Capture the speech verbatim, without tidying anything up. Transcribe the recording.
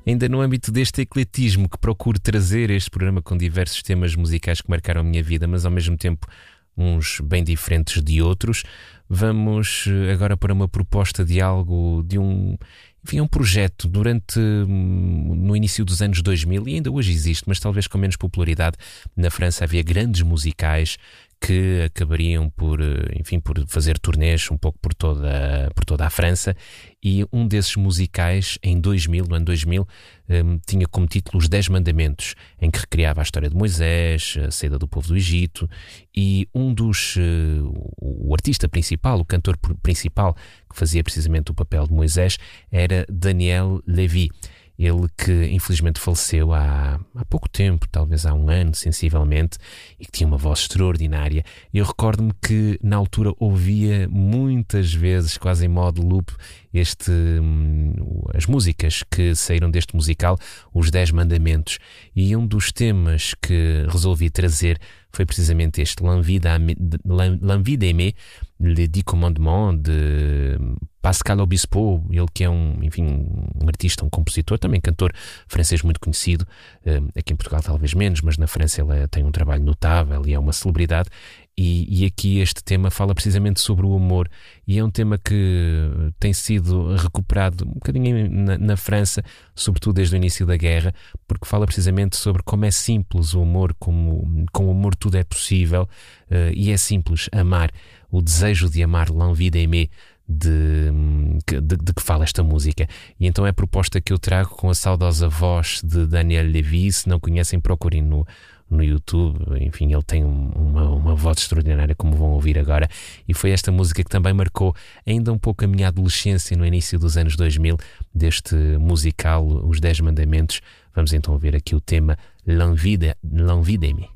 Ainda no âmbito deste ecletismo que procuro trazer este programa com diversos temas musicais que marcaram a minha vida, mas ao mesmo tempo uns bem diferentes de outros, vamos agora para uma proposta de algo, de um, enfim, um projeto durante, no início dos anos dois mil, e ainda hoje existe, mas talvez com menos popularidade. Na França havia grandes musicais que acabariam por, enfim, por fazer turnês um pouco por toda, por toda a França, e um desses musicais, em dois mil, no ano dois mil, um, tinha como título Os Dez Mandamentos, em que recriava a história de Moisés, a saída do povo do Egito, e um dos, uh, o artista principal, o cantor principal, que fazia precisamente o papel de Moisés, era Daniel Lévy. Ele que infelizmente faleceu há, há pouco tempo, talvez há um ano, sensivelmente, e que tinha uma voz extraordinária. Eu recordo-me que na altura ouvia muitas vezes, quase em modo loop, este, as músicas que saíram deste musical, Os Dez Mandamentos. E um dos temas que resolvi trazer foi precisamente este, L'Envie d'Aimer, Les Dix Commandements, de Pascal Obispo, ele que é um, enfim, um artista, um compositor, também cantor francês muito conhecido, aqui em Portugal talvez menos, mas na França ele tem um trabalho notável e é uma celebridade. E, e aqui este tema fala precisamente sobre o amor, e é um tema que tem sido recuperado um bocadinho na, na França, sobretudo desde o início da guerra, porque fala precisamente sobre como é simples o amor, como com o amor tudo é possível, uh, e é simples amar, o desejo de amar, l'envie d'aimer, De, de, de que fala esta música. E então é a proposta que eu trago com a saudosa voz de Daniel Lévy. Se não conhecem, procurem no, no YouTube. Enfim, ele tem um, uma, uma voz extraordinária, como vão ouvir agora, e foi esta música que também marcou ainda um pouco a minha adolescência no início dos anos dois mil, deste musical Os Dez Mandamentos. Vamos então ouvir aqui o tema L'Envie d'Aimer.